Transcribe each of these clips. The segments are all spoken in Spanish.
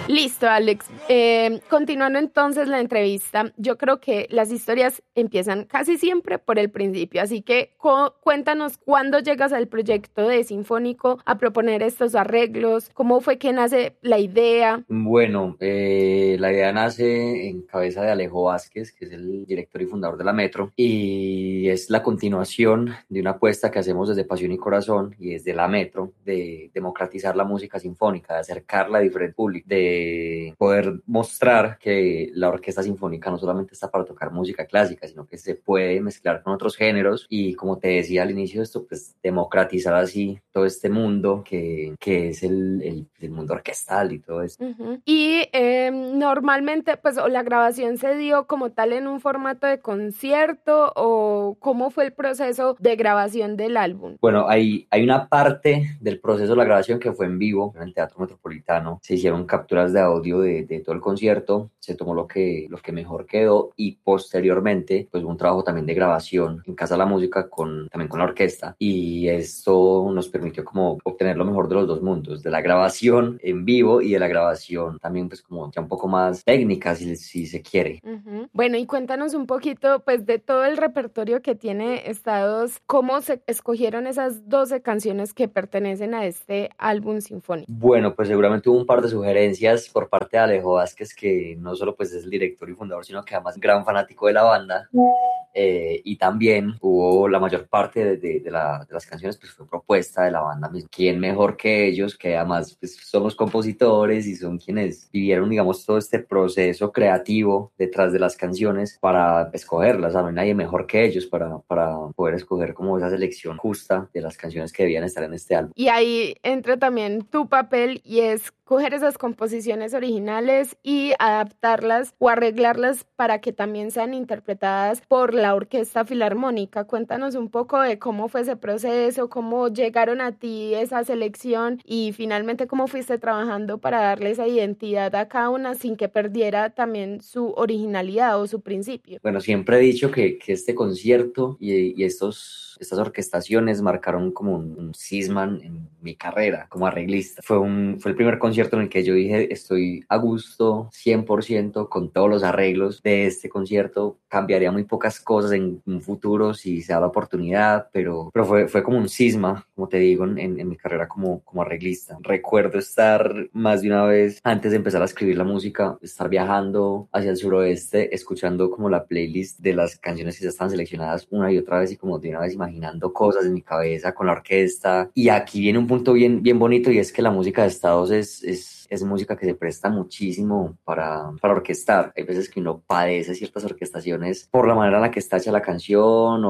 Listo, Alex. Continuando entonces la entrevista, yo creo que las historias empiezan casi siempre por el principio, así que cuéntanos cuándo llegas al proyecto de Sinfónico a proponer estos arreglos, cómo fue que nace la idea. Bueno, la idea nace en cabeza de Alejo Vázquez, que es el director y fundador de la Metro, y es la continuación de una apuesta que hacemos desde Pasión y Corazón y desde la Metro de democratizar la música sinfónica, de acercarla a diferentes públicos, de poder mostrar que la orquesta sinfónica no solamente está para tocar música clásica, sino que se puede mezclar con otros géneros y, como te decía al inicio de esto, pues democratizar así todo este mundo que es el mundo orquestal y todo eso. Ujú. Y normalmente, pues, o la grabación se dio como tal en un formato de concierto, o cómo fue el proceso de grabación del álbum. Bueno, hay una parte del proceso de la grabación que fue en vivo en el Teatro Metropolitano. Se hicieron capturas de audio de todo el concierto, se tomó lo que mejor quedó y posteriormente pues hubo un trabajo también de grabación en Casa de la Música también con la orquesta, y esto nos permitió como obtener lo mejor de los dos mundos, de la grabación en vivo y de la grabación también pues como ya un poco más técnica si se quiere. Ujú. Bueno, y cuéntanos un poquito, pues, de todo el repertorio que tiene Estados, cómo se escogieron esas 12 canciones que pertenecen a este álbum sinfónico. Bueno, pues seguramente hubo un par de sugerencias por parte de Alejo Vázquez, que no solo pues es el director y fundador, sino que además es gran fanático de la banda. Y también hubo la mayor parte de las canciones pues fue propuesta de la banda misma. ¿Quién mejor que ellos, que además pues son los compositores y son quienes vivieron, digamos, todo este proceso creativo detrás de las canciones para escogerlas? O sea, no hay nadie mejor que ellos para poder escoger como esa selección justa de las canciones que debían estar en este álbum. Y ahí entra también tu papel, y es coger esas composiciones originales y adaptarlas o arreglarlas para que también sean interpretadas por la Orquesta Filarmónica. Cuéntanos un poco de cómo fue ese proceso, cómo llegaron a ti esa selección y finalmente cómo fuiste trabajando para darle esa identidad a cada una sin que perdiera también su originalidad o su principio. Bueno, siempre he dicho que este concierto y estas orquestaciones marcaron como un cisma en mi carrera como arreglista. Fue el primer concierto en el que yo dije, estoy a gusto 100% con todos los arreglos de este concierto. Cambiaría muy pocas cosas en un futuro si se da la oportunidad, pero fue como un cisma, como te digo, en mi carrera como arreglista. Recuerdo estar más de una vez, antes de empezar a escribir la música, estar viajando hacia el suroeste, escuchando como la playlist de las canciones que ya estaban seleccionadas una y otra vez, y como de una vez imaginando cosas en mi cabeza con la orquesta. Y aquí viene un punto bien, bien bonito, y es que la música de Estados es música que se presta muchísimo para orquestar. Hay veces que uno padece ciertas orquestaciones por la manera en la que está hecha la canción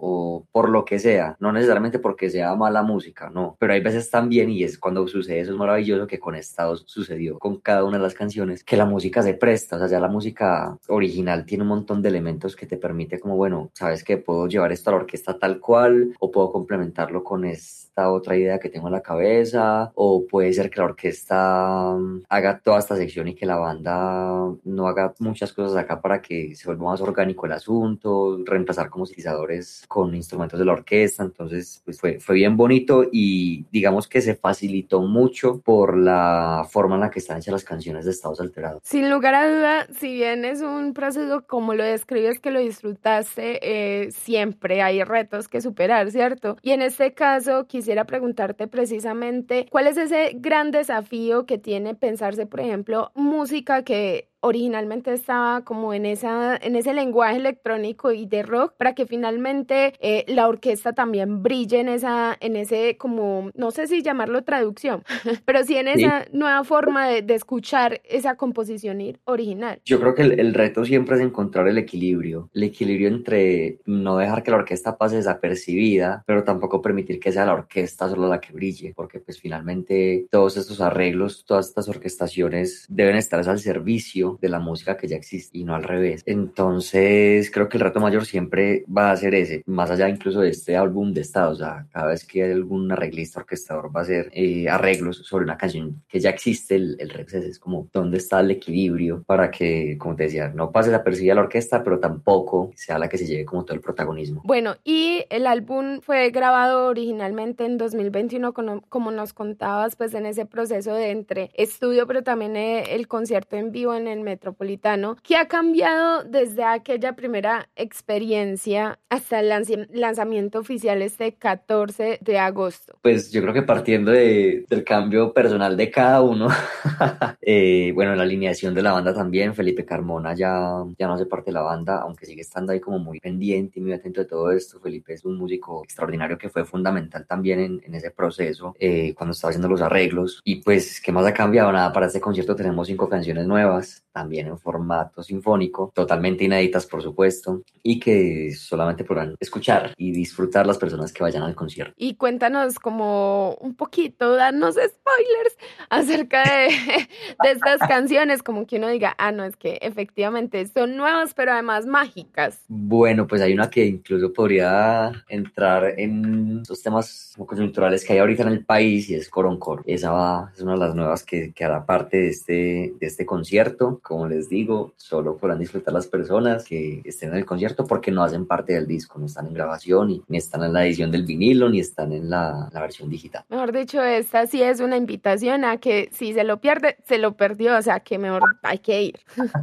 o por lo que sea, no necesariamente porque sea mala música, no, pero hay veces también, y es cuando sucede eso, es maravilloso, que con Estados sucedió con cada una de las canciones, que la música se presta. O sea, ya la música original tiene un montón de elementos que te permite como, bueno, sabes que puedo llevar esto a la orquesta tal cual, o puedo complementarlo con esta otra idea que tengo en la cabeza, o puede ser que la orquesta haga toda esta sección y que la banda no haga muchas cosas acá para que se vuelva más orgánico el asunto, reemplazar como sintetizadores con instrumentos de la orquesta. Entonces pues fue bien bonito, y digamos que se facilitó mucho por la forma en la que están hechas las canciones de Estados Alterados. Sin lugar a duda, si bien es un proceso como lo describes que lo disfrutaste, siempre hay retos que superar, ¿cierto? Y en este caso quisiera preguntarte precisamente, ¿cuál es ese gran desafío que tiene pensarse, por ejemplo, música que originalmente estaba como en ese lenguaje electrónico y de rock, para que finalmente la orquesta también brille en ese, como, no sé si llamarlo traducción, pero sí en Sí. esa nueva forma de escuchar esa composición original? Yo creo que el reto siempre es encontrar el equilibrio entre no dejar que la orquesta pase desapercibida, pero tampoco permitir que sea la orquesta solo la que brille, porque pues finalmente todos estos arreglos, todas estas orquestaciones deben estar al servicio futuro de la música que ya existe y no al revés. Entonces creo que el reto mayor siempre va a ser ese, más allá incluso de este álbum de estado. O sea, cada vez que hay algún arreglista, orquestador va a hacer arreglos sobre una canción que ya existe, el reto es como dónde está el equilibrio para que, como te decía, no pase desapercibida la orquesta, pero tampoco sea la que se lleve como todo el protagonismo. Bueno, y el álbum fue grabado originalmente en 2021, como nos contabas, pues en ese proceso de entre estudio, pero también el concierto en vivo en el Metropolitano. ¿Qué ha cambiado desde aquella primera experiencia hasta el lanzamiento oficial este 14 de agosto? Pues yo creo que partiendo del cambio personal de cada uno, bueno, la alineación de la banda también, Felipe Carmona ya no hace parte de la banda, aunque sigue estando ahí como muy pendiente y muy atento de todo esto. Felipe es un músico extraordinario que fue fundamental también en ese proceso, cuando estaba haciendo los arreglos. Y pues, ¿qué más ha cambiado? Nada, para este concierto tenemos 5 canciones nuevas, también en formato sinfónico, totalmente inéditas, por supuesto, y que solamente podrán escuchar y disfrutar las personas que vayan al concierto. Y cuéntanos como un poquito, danos spoilers acerca de estas canciones, como que uno diga, no, es que efectivamente son nuevas, pero además mágicas. Bueno, pues hay una que incluso podría entrar en los temas como coyunturales que hay ahorita en el país, y es Coroncoro. Esa es una de las nuevas que hará parte de este concierto. Como les digo, solo podrán disfrutar las personas que estén en el concierto, porque no hacen parte del disco, no están en grabación, ni están en la edición del vinilo, ni están en la versión digital. Mejor dicho, esta sí es una invitación a que si se lo pierde, se lo perdió, o sea que mejor hay que ir.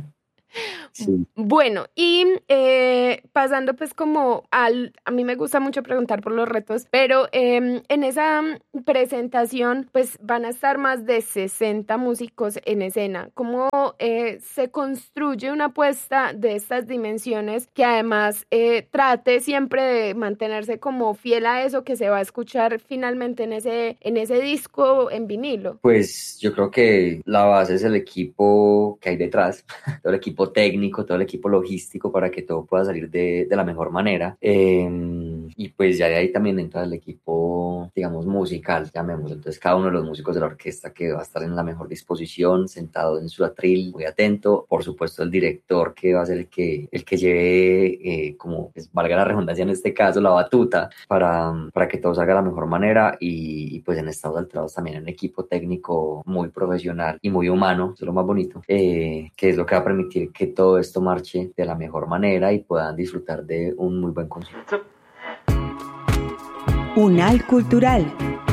Sí. Bueno, y pasando pues como a mí me gusta mucho preguntar por los retos, pero en esa presentación pues van a estar más de 60 músicos en escena. ¿Cómo se construye una apuesta de estas dimensiones que además trate siempre de mantenerse como fiel a eso que se va a escuchar finalmente en ese disco en vinilo? Pues yo creo que la base es el equipo que hay detrás, todo el equipo técnico, todo el equipo logístico, para que todo pueda salir de la mejor manera. Y pues ya de ahí también entra el equipo, digamos, musical, llamémoslo. Entonces cada uno de los músicos de la orquesta que va a estar en la mejor disposición, sentado en su atril, muy atento. Por supuesto el director, que va a ser el que lleve, como pues, valga la redundancia en este caso, la batuta para que todo salga de la mejor manera. Y pues en Estados Alterados también un equipo técnico muy profesional y muy humano, eso es lo más bonito, que es lo que va a permitir que todo esto marche de la mejor manera y puedan disfrutar de un muy buen concierto. Unal Cultural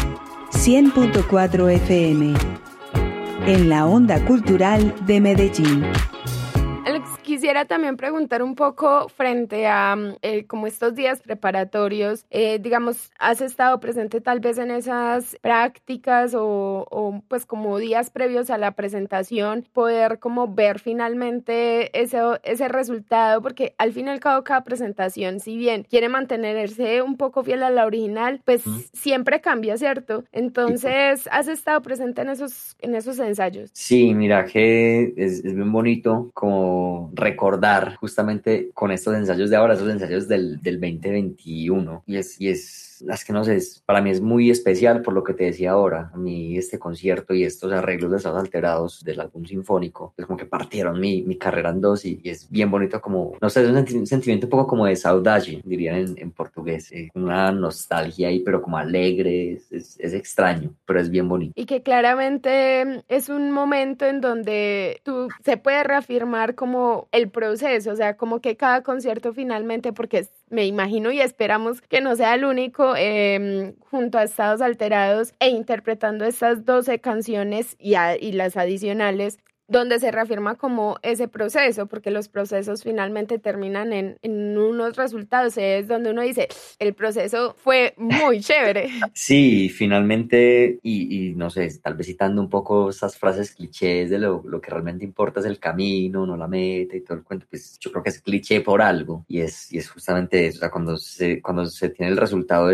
100.4 FM en la onda cultural de Medellín. Quisiera también preguntar un poco frente a como estos días preparatorios, digamos, ¿has estado presente tal vez en esas prácticas o pues como días previos a la presentación, poder como ver finalmente ese resultado? Porque al fin y al cabo cada presentación, si bien quiere mantenerse un poco fiel a la original, pues siempre cambia, ¿cierto? Entonces, ¿has estado presente en esos ensayos? Sí, mira que es bien bonito como recordar justamente con estos ensayos de ahora, esos ensayos del 2021, y es que no sé, para mí es muy especial por lo que te decía ahora. A mí este concierto y estos arreglos de Estados Alterados del álbum sinfónico es como que partieron mi carrera en dos, y es bien bonito, como, no sé, es un sentimiento un poco como de saudade, dirían en portugués, una nostalgia ahí, pero como alegre, es extraño, pero es bien bonito. Y que claramente es un momento en donde se puede reafirmar como el proceso, o sea, como que cada concierto finalmente, porque me imagino y esperamos que no sea el único, junto a Estados Alterados e interpretando estas 12 canciones y las adicionales, donde se reafirma como ese proceso, porque los procesos finalmente terminan en unos resultados, es donde uno dice, el proceso fue muy chévere. Sí, finalmente, y no sé, tal vez citando un poco esas frases clichés de lo que realmente importa es el camino, no la meta y todo el cuento, pues yo creo que es cliché por algo, y es justamente eso. O sea, cuando se tiene el resultado, es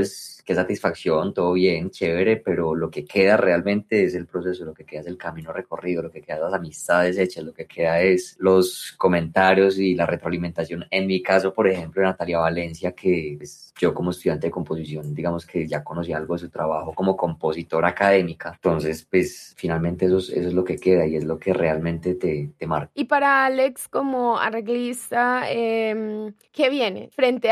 qué satisfacción, todo bien, chévere, pero lo que queda realmente es el proceso, lo que queda es el camino recorrido, lo que queda es las amistades hechas, lo que queda es los comentarios y la retroalimentación. En mi caso, por ejemplo, de Natalia Valencia, que pues, yo como estudiante de composición, digamos que ya conocía algo de su trabajo como compositora académica, entonces pues finalmente eso es lo que queda y es lo que realmente te marca. Y para Alex como arreglista, ¿qué viene frente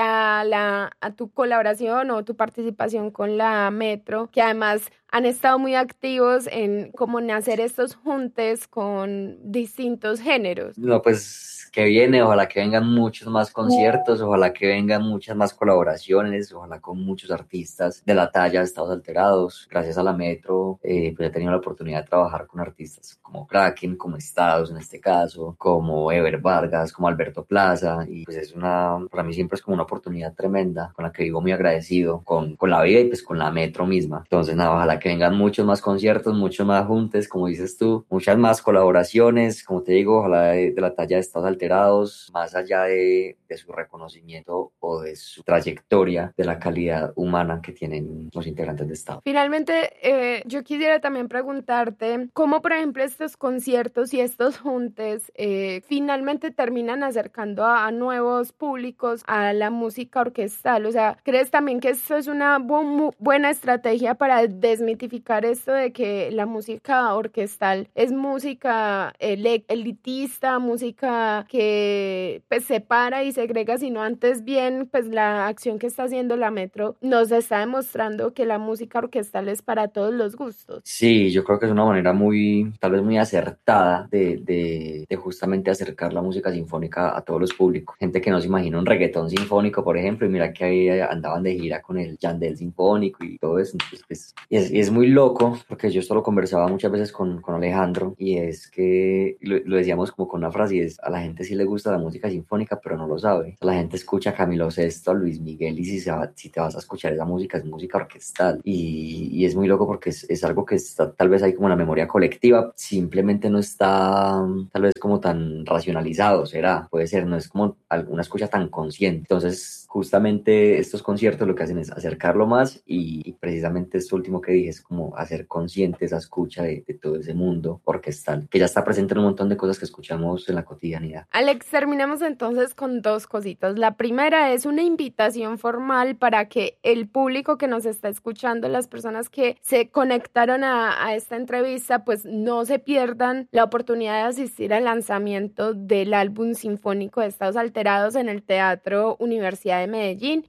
a tu colaboración o tu participación con la Metro, que además han estado muy activos en cómo nacer estos juntes con distintos géneros? No, pues que viene, ojalá que vengan muchos más conciertos, ojalá que vengan muchas más colaboraciones, ojalá con muchos artistas de la talla de Estados Alterados. Gracias a la Metro, pues he tenido la oportunidad de trabajar con artistas como Kraken, como Estados en este caso, como Ever Vargas, como Alberto Plaza, y pues para mí siempre es como una oportunidad tremenda con la que vivo muy agradecido con la vida y pues con la Metro misma. Entonces nada, ojalá que vengan muchos más conciertos, muchos más juntes, como dices tú, muchas más colaboraciones, como te digo, ojalá de la talla de Estados Alterados, más allá de su reconocimiento o de su trayectoria, de la calidad humana que tienen los integrantes de Estado. Finalmente, yo quisiera también preguntarte cómo, por ejemplo, estos conciertos y estos juntes finalmente terminan acercando a nuevos públicos a la música orquestal. O sea, ¿crees también que esto es una buena estrategia para desmitificar esto de que la música orquestal es música elitista, música que pues separa y segrega, sino antes bien pues la acción que está haciendo la Metro nos está demostrando que la música orquestal es para todos los gustos? Sí, yo creo que es una manera tal vez muy acertada de justamente acercar la música sinfónica a todos los públicos. Gente que no se imagina un reggaetón sinfónico, por ejemplo, y mira que ahí andaban de gira con el Yandel sinfónico y todo eso. Entonces, pues, y es muy loco, porque yo esto lo conversaba muchas veces con Alejandro, y es que lo decíamos como con una frase, y es, a la gente sí le gusta la música sinfónica, pero no lo sabe. La gente escucha a Camilo Sesto, a Luis Miguel, y si te vas a escuchar esa música, es música orquestal. Y es muy loco porque es algo que está tal vez ahí como en la memoria colectiva, simplemente no está tal vez como tan racionalizado, puede ser, no es como alguna escucha tan consciente. Entonces, justamente estos conciertos lo que hacen es acercarlo más y precisamente esto último que dije es como hacer consciente esa escucha de todo ese mundo orquestal, que ya está presente en un montón de cosas que escuchamos en la cotidianidad. Alex, terminamos entonces con dos cositas. La primera es una invitación formal para que el público que nos está escuchando, las personas que se conectaron a esta entrevista, pues no se pierdan la oportunidad de asistir al lanzamiento del álbum sinfónico de Estados Alterados en el Teatro Universidad de Medellín.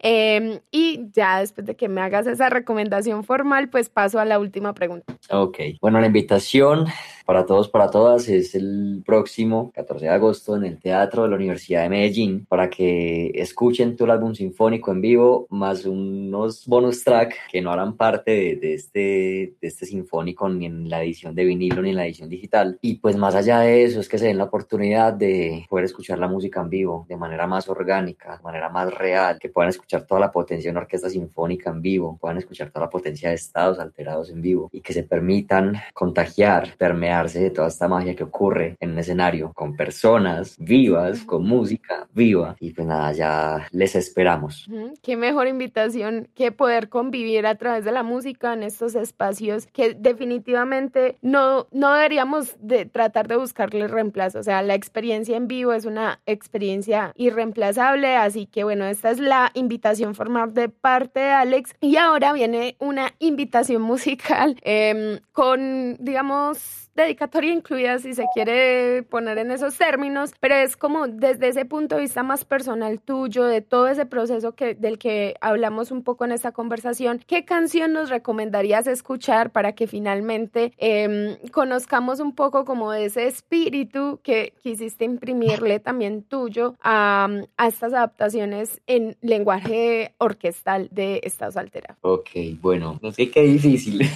Y ya después de que me hagas esa recomendación formal, pues paso a la última pregunta. Ok, bueno, la invitación para todos, para todas, es el próximo 14 de agosto en el Teatro de la Universidad de Medellín, para que escuchen todo el álbum sinfónico en vivo, más unos bonus track que no harán parte de este sinfónico ni en la edición de vinilo ni en la edición digital. Y pues más allá de eso es que se den la oportunidad de poder escuchar la música en vivo de manera más orgánica, de manera más real, que puedan escuchar toda la potencia de una orquesta sinfónica en vivo, puedan escuchar toda la potencia de Estados Alterados en vivo y que se permitan contagiar, permearse de toda esta magia que ocurre en un escenario con personas vivas, con música viva. Y pues nada, ya les esperamos. Qué mejor invitación que poder convivir a través de la música en estos espacios que definitivamente no deberíamos de tratar de buscarle reemplazo. O sea, la experiencia en vivo es una experiencia irreemplazable, así que bueno, esta es la invitación formal de parte de Alex. Y ahora viene una invitación musical con, digamos, dedicatoria incluida, si se quiere poner en esos términos, pero es como desde ese punto de vista más personal tuyo, de todo ese proceso del que hablamos un poco en esta conversación. ¿Qué canción nos recomendarías escuchar para que finalmente conozcamos un poco como de ese espíritu que quisiste imprimirle también tuyo a estas adaptaciones en lenguaje orquestal de Estados Alterados? Ok, bueno, no sé qué difícil.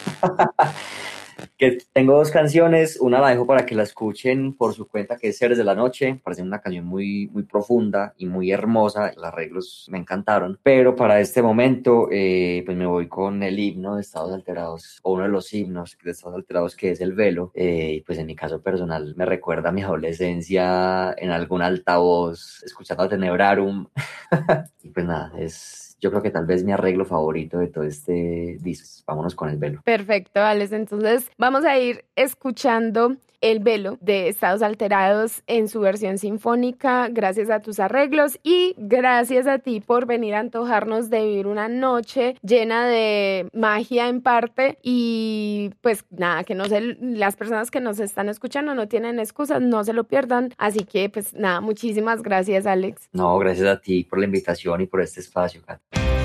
Que tengo dos canciones, una la dejo para que la escuchen por su cuenta, que es Seres de la Noche. Parece una canción muy, muy profunda y muy hermosa, los arreglos me encantaron, pero para este momento pues me voy con el himno de Estados Alterados, o uno de los himnos de Estados Alterados, que es El Velo. Pues en mi caso personal me recuerda a mi adolescencia en algún altavoz escuchando a Tenebrarum. Y pues nada, yo creo que tal vez mi arreglo favorito de todo este disco. Vámonos con El Velo. Perfecto, Alex. Entonces vamos a ir escuchando El Velo de Estados Alterados en su versión sinfónica, gracias a tus arreglos y gracias a ti por venir a antojarnos de vivir una noche llena de magia en parte. Y pues nada, que no se, las personas que nos están escuchando no tienen excusas, no se lo pierdan. Así que pues nada, muchísimas gracias, Alex. No, gracias a ti por la invitación y por este espacio, Kat.